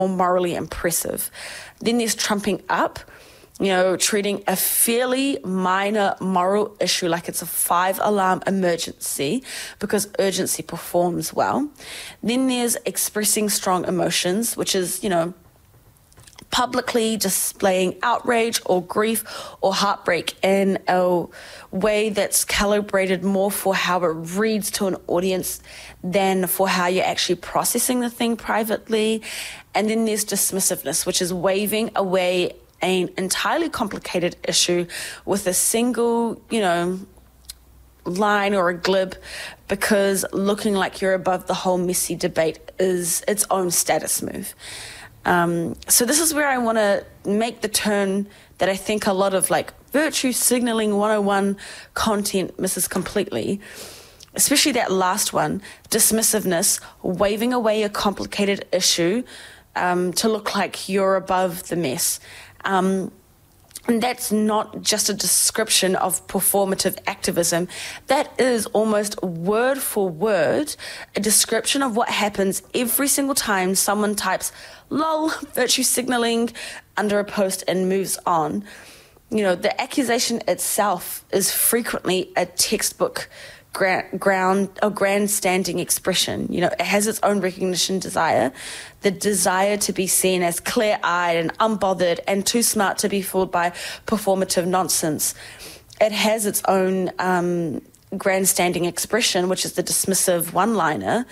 morally impressive. Then there's trumping up, treating a fairly minor moral issue like it's a 5-alarm emergency because urgency performs well. Then there's expressing strong emotions, which is, publicly displaying outrage or grief or heartbreak in a way that's calibrated more for how it reads to an audience than for how you're actually processing the thing privately. And then there's dismissiveness, which is waving away an entirely complicated issue with a single, line or a glib, because looking like you're above the whole messy debate is its own status move. So this is where I want to make the turn that I think a lot of virtue signaling 101 content misses completely, especially that last one, dismissiveness, waving away a complicated issue to look like you're above the mess. And that's not just a description of performative activism. That is almost word for word a description of what happens every single time someone types lol, virtue signaling under a post and moves on. The accusation itself is frequently a textbook grandstanding expression. It has its own recognition desire, the desire to be seen as clear-eyed and unbothered and too smart to be fooled by performative nonsense. It has its own grandstanding expression, which is the dismissive one-liner.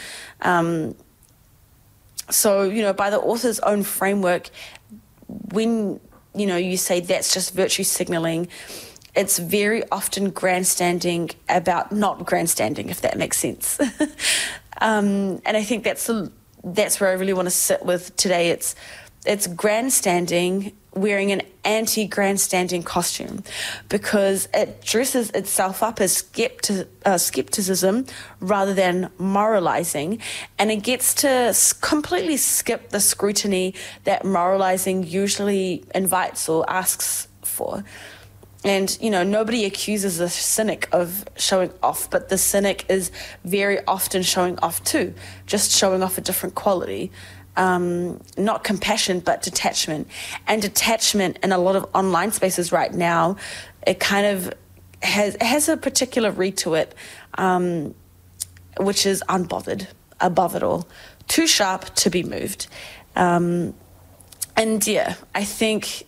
So, by the author's own framework, when, you say that's just virtue signaling, it's very often grandstanding about not grandstanding, if that makes sense. And I think that's where I really want to sit with today. It's grandstanding wearing an anti-grandstanding costume because it dresses itself up as skepticism rather than moralizing, and it gets to completely skip the scrutiny that moralizing usually invites or asks for. And, nobody accuses a cynic of showing off, but the cynic is very often showing off too, just showing off a different quality. Not compassion, but detachment. And detachment in a lot of online spaces right now, it kind of has a particular read to it, which is unbothered, above it all, too sharp to be moved. And yeah, I think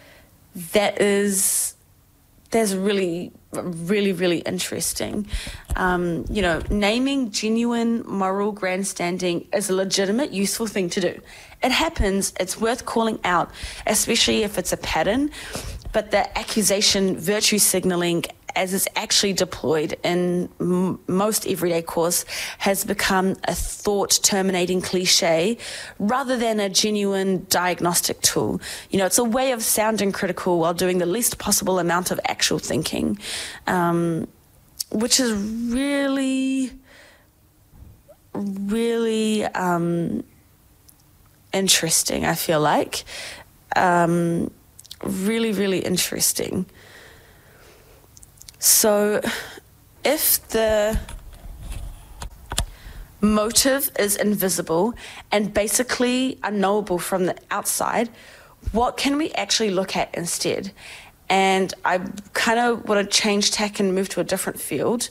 that's really, really, really interesting. Naming genuine moral grandstanding is a legitimate, useful thing to do. It happens, it's worth calling out, especially if it's a pattern. But the accusation, virtue signaling, as it's actually deployed in most everyday course, has become a thought-terminating cliche rather than a genuine diagnostic tool. It's a way of sounding critical while doing the least possible amount of actual thinking, which is really, really interesting, I feel like. Really, really interesting. So if the motive is invisible and basically unknowable from the outside, what can we actually look at instead? And I kind of want to change tack and move to a different field,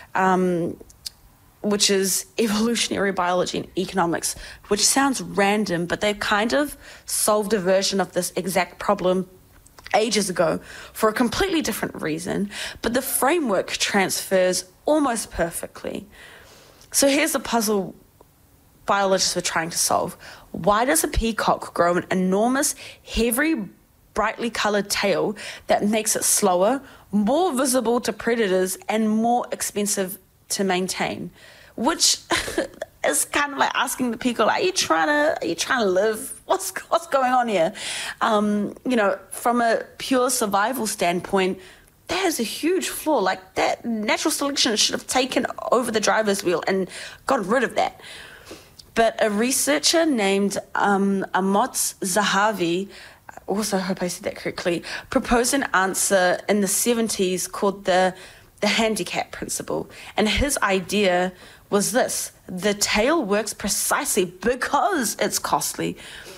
which is evolutionary biology and economics, which sounds random, but they've kind of solved a version of this exact problem ages ago for a completely different reason, but the framework transfers almost perfectly. So here's the puzzle biologists were trying to solve. Why does a peacock grow an enormous, heavy, brightly colored tail that makes it slower, more visible to predators, and more expensive to maintain? Which is kind of like asking the peacock, are you trying to live? What's going on here? From a pure survival standpoint, that is a huge flaw. Like, that natural selection should have taken over the driver's wheel and got rid of that. But a researcher named Amos Zahavi, I also hope I said that correctly, proposed an answer in the 70s called the handicap principle. And his idea was this: the tail works precisely because it's costly.